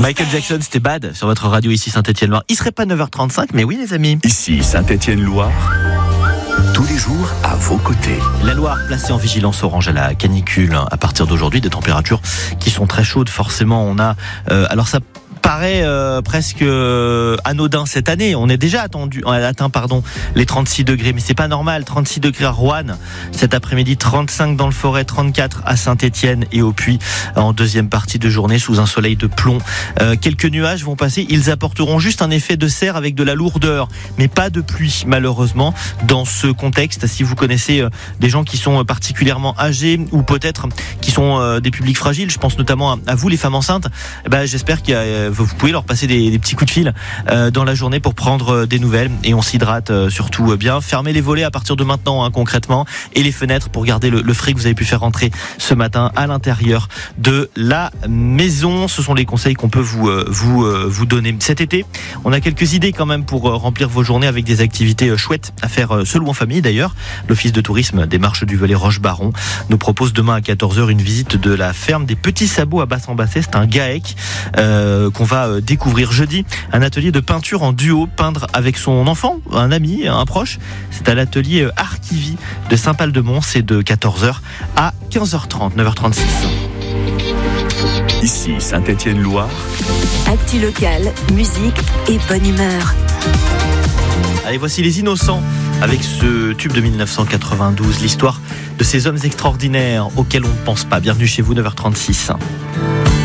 Michael Jackson, c'était Bad sur votre radio ici Saint-Étienne-Loire. Il serait pas 9h35, mais oui les amis. Ici Saint-Étienne-Loire, tous les jours à vos côtés. La Loire placée en vigilance orange à la canicule à partir d'aujourd'hui, des températures qui sont très chaudes. Forcément, on a alors ça paraît presque anodin cette année. On est déjà atteint les 36 degrés, mais c'est pas normal. 36 degrés à Roanne cet après-midi, 35 dans le Forêt, 34 à Saint-Étienne et au Puy en deuxième partie de journée sous un soleil de plomb. Quelques nuages vont passer. Ils apporteront juste un effet de serre avec de la lourdeur, mais pas de pluie malheureusement dans ce contexte. Si vous connaissez des gens qui sont particulièrement âgés ou peut-être qui sont des publics fragiles, je pense notamment à vous les femmes enceintes, j'espère qu'il y a vous pouvez leur passer des petits coups de fil dans la journée pour prendre des nouvelles et on s'hydrate surtout bien. Fermez les volets à partir de maintenant concrètement et les fenêtres pour garder le frais que vous avez pu faire rentrer ce matin à l'intérieur de la maison. Ce sont les conseils qu'on peut vous donner. Cet été, on a quelques idées quand même pour remplir vos journées avec des activités chouettes à faire seul ou en famille d'ailleurs. L'Office de tourisme des Marches du Velay Roche-Baron nous propose demain à 14h une visite de la ferme des Petits Sabots à Basse-en-Bassée. C'est un GAEC qu'on va découvrir jeudi, un atelier de peinture en duo, peindre avec son enfant, un ami, un proche. C'est à l'atelier Archivie de Saint-Pal-de-Mont, c'est de 14h à 15h30, 9h36. Ici Saint-Étienne-Loire. Actu locale, musique et bonne humeur. Allez, voici Les Innocents avec ce tube de 1992, l'histoire de ces hommes extraordinaires auxquels on ne pense pas. Bienvenue chez vous, 9h36.